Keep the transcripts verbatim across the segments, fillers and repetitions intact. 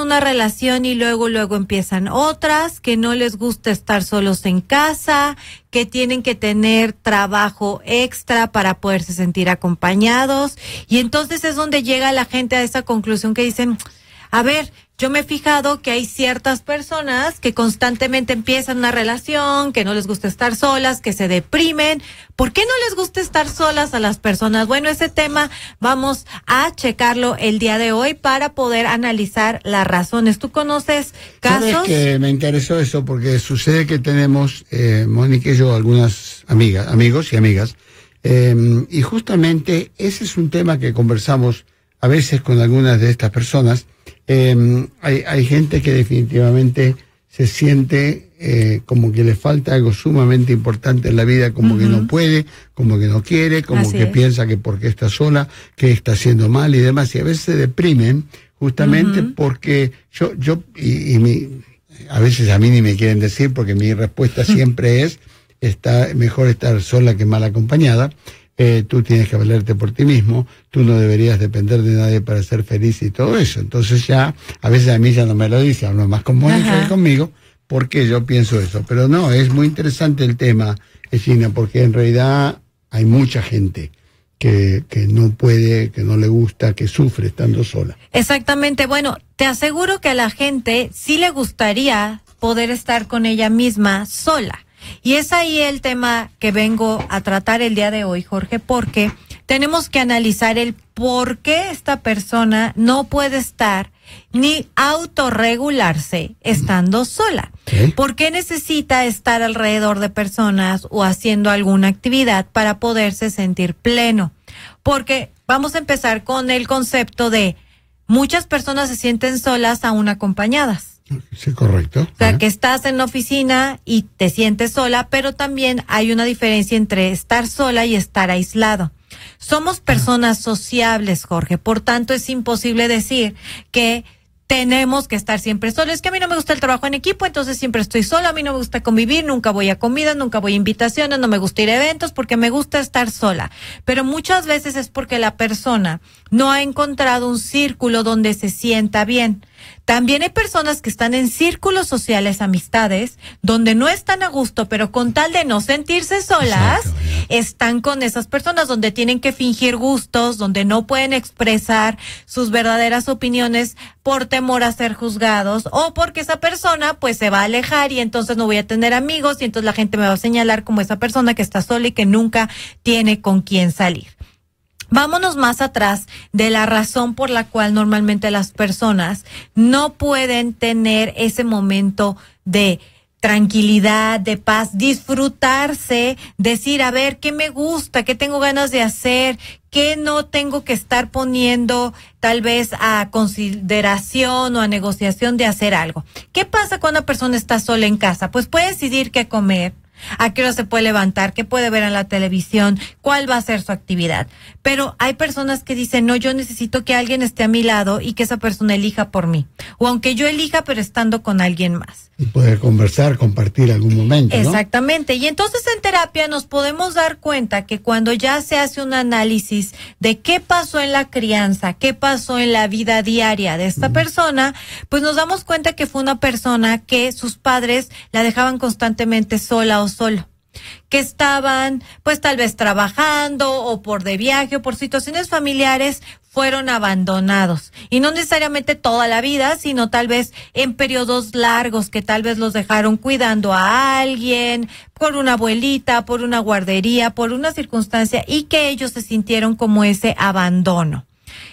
una relación y luego, luego empiezan otras, que no les gusta estar solos en casa, que tienen que tener trabajo extra para poderse sentir acompañados. Y entonces es donde llega la gente a esa conclusión que dicen, a ver, yo me he fijado que hay ciertas personas que constantemente empiezan una relación, que no les gusta estar solas, que se deprimen. ¿Por qué no les gusta estar solas a las personas? Bueno, ese tema vamos a checarlo el día de hoy para poder analizar las razones. ¿Tú conoces casos? Sabes que me interesó eso porque sucede que tenemos, eh, Mónica y yo, algunas amigas, amigos y amigas, eh, y justamente ese es un tema que conversamos a veces con algunas de estas personas. Eh, hay, hay gente que definitivamente se siente eh, como que le falta algo sumamente importante en la vida, como uh-huh. que no puede, como que no quiere, como Así que es. piensa que porque está sola, que está haciendo mal y demás, y a veces se deprimen justamente uh-huh. porque yo, yo y, y mi, a veces a mí ni me quieren decir porque mi respuesta siempre es, está mejor estar sola que mal acompañada. Eh, tú tienes que valerte por ti mismo, tú no deberías depender de nadie para ser feliz y todo eso. Entonces ya, a veces a mí ya no me lo dice, hablo más con Mónica que conmigo, porque yo pienso eso. Pero no, es muy interesante el tema, Gina, porque en realidad hay mucha gente que, que no puede, que no le gusta, que sufre estando sola. Exactamente, bueno, te aseguro que a la gente sí le gustaría poder estar con ella misma sola. Y es ahí el tema que vengo a tratar el día de hoy, Jorge, porque tenemos que analizar el por qué esta persona no puede estar ni autorregularse estando sola. ¿Qué? ¿Por qué necesita estar alrededor de personas o haciendo alguna actividad para poderse sentir pleno? Porque vamos a empezar con el concepto de muchas personas se sienten solas aún acompañadas. Sí, correcto. O sea, que estás en la oficina y te sientes sola, pero también hay una diferencia entre estar sola y estar aislado. Somos personas sociables, Jorge, por tanto es imposible decir que tenemos que estar siempre solos. Es que a mí no me gusta el trabajo en equipo, entonces siempre estoy sola, a mí no me gusta convivir, nunca voy a comidas, nunca voy a invitaciones, no me gusta ir a eventos porque me gusta estar sola. Pero muchas veces es porque la persona no ha encontrado un círculo donde se sienta bien. También hay personas que están en círculos sociales, amistades, donde no están a gusto, pero con tal de no sentirse solas, Exacto, están con esas personas donde tienen que fingir gustos, donde no pueden expresar sus verdaderas opiniones por temor a ser juzgados o porque esa persona pues se va a alejar y entonces no voy a tener amigos y entonces la gente me va a señalar como esa persona que está sola y que nunca tiene con quién salir. Vámonos más atrás de la razón por la cual normalmente las personas no pueden tener ese momento de tranquilidad, de paz, disfrutarse, decir, a ver, ¿qué me gusta? ¿Qué tengo ganas de hacer? ¿Qué no tengo que estar poniendo tal vez a consideración o a negociación de hacer algo? ¿Qué pasa cuando una persona está sola en casa? Pues puede decidir qué comer, a qué hora se puede levantar, qué puede ver en la televisión, cuál va a ser su actividad. Pero hay personas que dicen, no, yo necesito que alguien esté a mi lado y que esa persona elija por mí. O aunque yo elija, pero estando con alguien más. Y poder conversar, compartir algún momento, ¿no? Exactamente. Y entonces en terapia nos podemos dar cuenta que cuando ya se hace un análisis de qué pasó en la crianza, qué pasó en la vida diaria de esta uh-huh. persona, pues nos damos cuenta que fue una persona que sus padres la dejaban constantemente sola o solo, que estaban pues tal vez trabajando o por de viaje o por situaciones familiares fueron abandonados y no necesariamente toda la vida, sino tal vez en periodos largos que tal vez los dejaron cuidando a alguien, por una abuelita, por una guardería, por una circunstancia y que ellos se sintieron como ese abandono.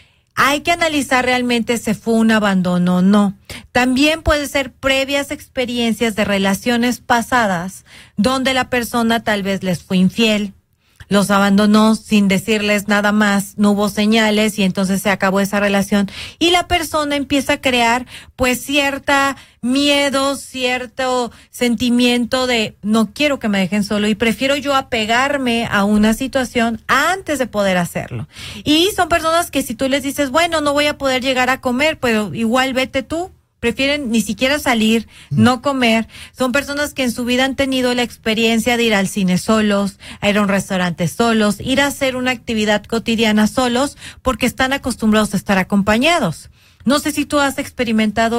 Hay que analizar realmente si fue un abandono o no. También puede ser previas experiencias de relaciones pasadas donde la persona tal vez les fue infiel, los abandonó sin decirles nada más, no hubo señales y entonces se acabó esa relación y la persona empieza a crear pues cierta miedo, cierto sentimiento de no quiero que me dejen solo y prefiero yo apegarme a una situación antes de poder hacerlo. Y son personas que si tú les dices, bueno, no voy a poder llegar a comer, pero igual vete tú. Prefieren ni siquiera salir, no comer. Son personas que en su vida han tenido la experiencia de ir al cine solos, a ir a un restaurante solos, ir a hacer una actividad cotidiana solos, porque están acostumbrados a estar acompañados. No sé si tú has experimentado